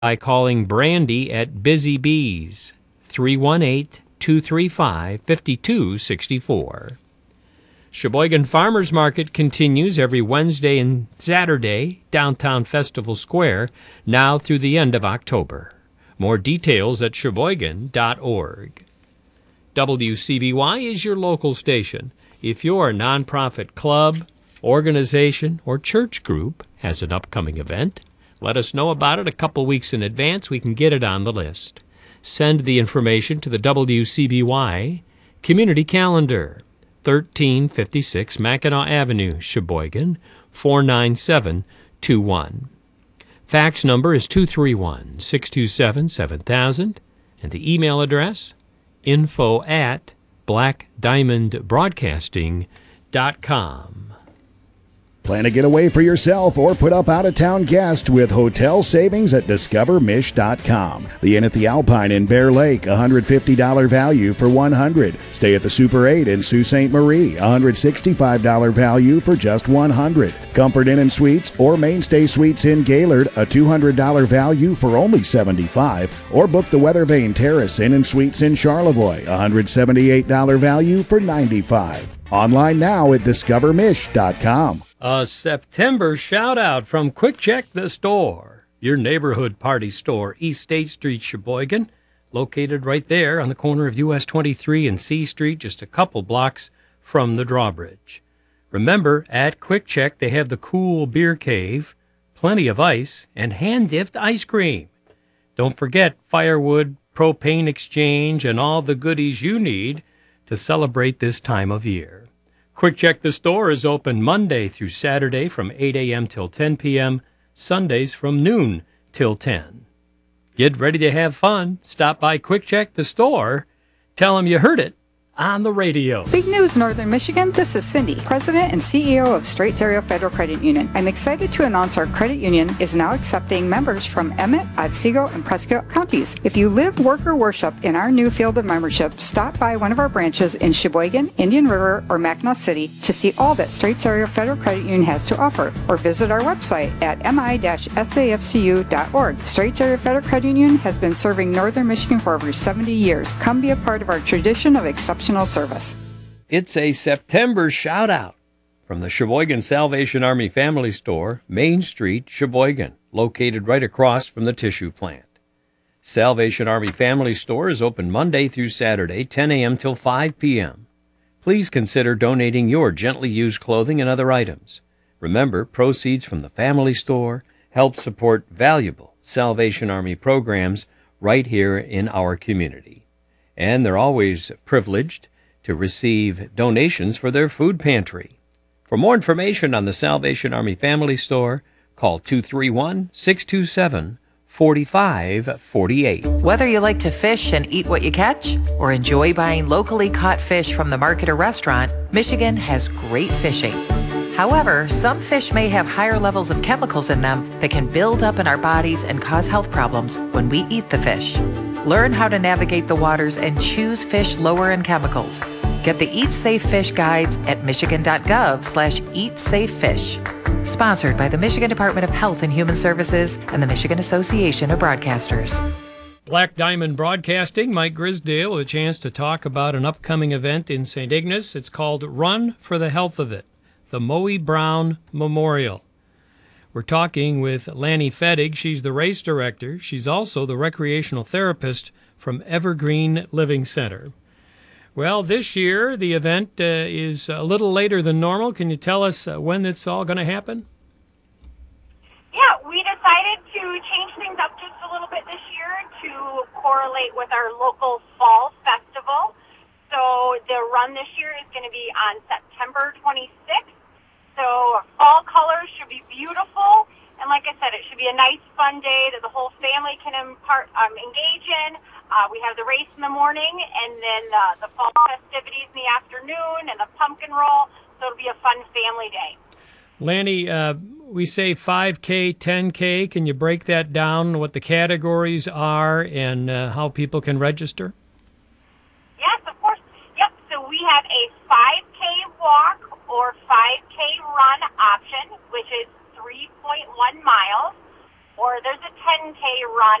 by calling Brandy at Busy Bees, 318-235-5264. Sheboygan Farmers Market continues every Wednesday and Saturday, downtown Festival Square, now through the end of October. More details at sheboygan.org. WCBY is your local station. If your nonprofit club, organization, or church group has an upcoming event, let us know about it a couple weeks in advance. We can get it on the list. Send the information to the WCBY Community Calendar, 1356 Mackinac Avenue, Sheboygan, 49721. Fax number is 231-627-7000, and the email address, info@blackdiamondbroadcasting.com. Plan a getaway for yourself or put up out-of-town guests with hotel savings at discovermish.com. The Inn at the Alpine in Bear Lake, $150 value for $100. Stay at the Super 8 in Sault Ste. Marie, $165 value for just $100. Comfort Inn and Suites or Mainstay Suites in Gaylord, a $200 value for only $75. Or book the Weather Vane Terrace Inn and Suites in Charlevoix, $178 value for $95. Online now at discovermish.com. A September shout-out from Quick Check the Store, your neighborhood party store, East State Street, Sheboygan, located right there on the corner of US 23 and C Street, just a couple blocks from the drawbridge. Remember, at Quick Check, they have the cool beer cave, plenty of ice, and hand-dipped ice cream. Don't forget firewood, propane exchange, and all the goodies you need to celebrate this time of year. Quick Check the Store is open Monday through Saturday from 8 a.m. till 10 p.m., Sundays from noon till 10. Get ready to have fun. Stop by Quick Check the Store. Tell them you heard it on the radio. Big news, Northern Michigan. This is Cindy, President and CEO of Straits Area Federal Credit Union. I'm excited to announce our credit union is now accepting members from Emmett, Otsego, and Prescott counties. If you live, work, or worship in our new field of membership, stop by one of our branches in Sheboygan, Indian River, or Mackinac City to see all that Straits Area Federal Credit Union has to offer, or visit our website at mi-safcu.org. Straits Area Federal Credit Union has been serving Northern Michigan for over 70 years. Come be a part of our tradition of exceptional service. It's a September shout-out from the Sheboygan Salvation Army Family Store, Main Street, Sheboygan, located right across from the tissue plant. Salvation Army Family Store is open Monday through Saturday, 10 a.m. till 5 p.m. Please consider donating your gently used clothing and other items. Remember, proceeds from the family store help support valuable Salvation Army programs right here in our community. And they're always privileged to receive donations for their food pantry. For more information on the Salvation Army Family Store, call 231-627-4548. Whether you like to fish and eat what you catch, or enjoy buying locally caught fish from the market or restaurant, Michigan has great fishing. However, some fish may have higher levels of chemicals in them that can build up in our bodies and cause health problems when we eat the fish. Learn how to navigate the waters and choose fish lower in chemicals. Get the Eat Safe Fish guides at michigan.gov/eatsafefish. Sponsored by the Michigan Department of Health and Human Services and the Michigan Association of Broadcasters. Black Diamond Broadcasting, Mike Grisdale, with a chance to talk about an upcoming event in St. Ignace. It's called Run for the Health of It, the Moe Brown Memorial. We're talking with Lanny Fettig. She's the race director. She's also the recreational therapist from Evergreen Living Center. Well, this year the event is a little later than normal. Can you tell us when it's all going to happen? Yeah, we decided to change things up just a little bit this year to correlate with our local fall festival. So the run this year is going to be on September 26th. So fall colors should be beautiful, and like I said, it should be a nice, fun day that the whole family can engage in. We have the race in the morning, and then the fall festivities in the afternoon, and the pumpkin roll, so it'll be a fun family day. Lanny, we say 5K, 10K. Can you break that down, what the categories are, and how people can register? Yes, of course. Yep, so we have a 5K walk or 5K run option, which is 3.1 miles, or there's a 10K run